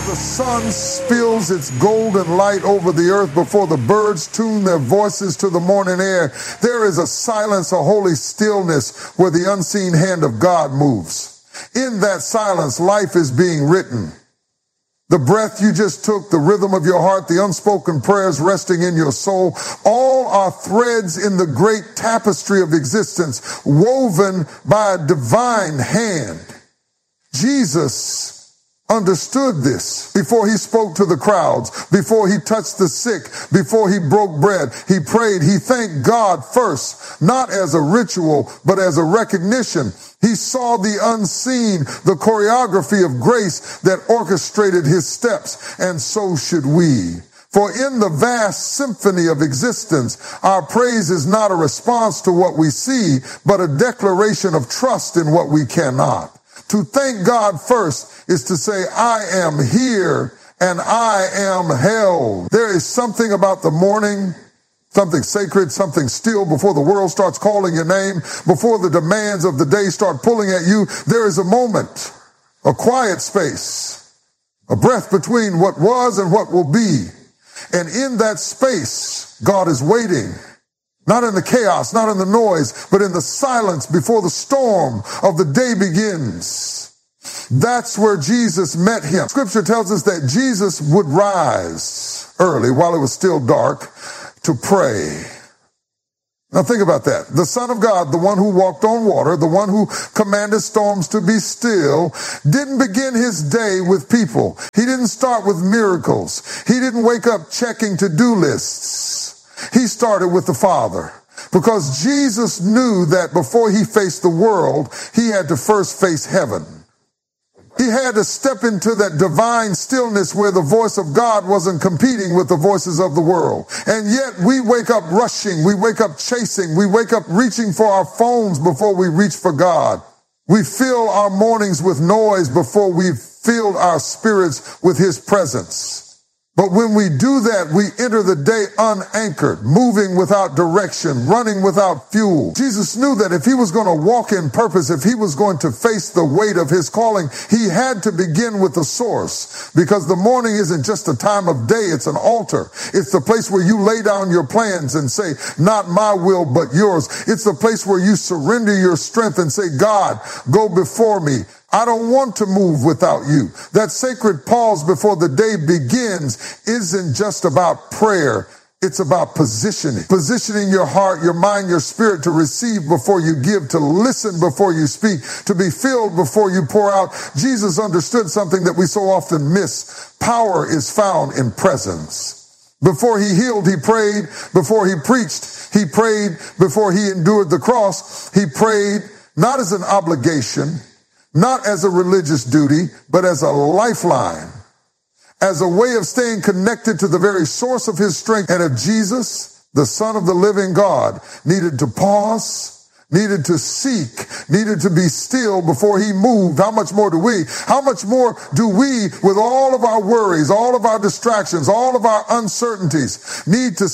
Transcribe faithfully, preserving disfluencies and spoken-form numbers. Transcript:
the sun spills its golden light over the earth, before the birds tune their voices to the morning air, there is a silence, a holy stillness where the unseen hand of God moves. In that silence, life is being written. The breath you just took, the rhythm of your heart, the unspoken prayers resting in your soul, all are threads in the great tapestry of existence, woven by a divine hand. Jesus understood this before he spoke to the crowds, before he touched the sick, before he broke bread. He prayed. He thanked God first, not as a ritual, but as a recognition. He saw the unseen, the choreography of grace that orchestrated his steps, and so should we. For in the vast symphony of existence, our praise is not a response to what we see, but a declaration of trust in what we cannot. To thank God first is to say, I am here and I am held. There is something about the morning, something sacred, something still before the world starts calling your name, before the demands of the day start pulling at you. There is a moment, a quiet space, a breath between what was and what will be. And in that space, God is waiting. Not in the chaos, not in the noise, but in the silence before the storm of the day begins. That's where Jesus met him. Scripture tells us that Jesus would rise early while it was still dark to pray. Now think about that. The Son of God, the one who walked on water, the one who commanded storms to be still, didn't begin his day with people. He didn't start with miracles. He didn't wake up checking to-do lists. He started with the Father, because Jesus knew that before he faced the world, he had to first face heaven. He had to step into that divine stillness where the voice of God wasn't competing with the voices of the world. And yet we wake up rushing, we wake up chasing, we wake up reaching for our phones before we reach for God. We fill our mornings with noise before we've filled our spirits with his presence. But when we do that, we enter the day unanchored, moving without direction, running without fuel. Jesus knew that if he was going to walk in purpose, if he was going to face the weight of his calling, he had to begin with the source. Because the morning isn't just a time of day, it's an altar. It's the place where you lay down your plans and say, not my will, but yours. It's the place where you surrender your strength and say, God, go before me. I don't want to move without you. That sacred pause before the day begins isn't just about prayer. It's about positioning. Positioning your heart, your mind, your spirit to receive before you give, to listen before you speak, to be filled before you pour out. Jesus understood something that we so often miss. Power is found in presence. Before he healed, he prayed. Before he preached, he prayed. Before he endured the cross, he prayed, not as an obligation, not as a religious duty, but as a lifeline, as a way of staying connected to the very source of his strength. And if Jesus, the Son of the living God, needed to pause, needed to seek, needed to be still before he moved, how much more do we? How much more do we, with all of our worries, all of our distractions, all of our uncertainties, need to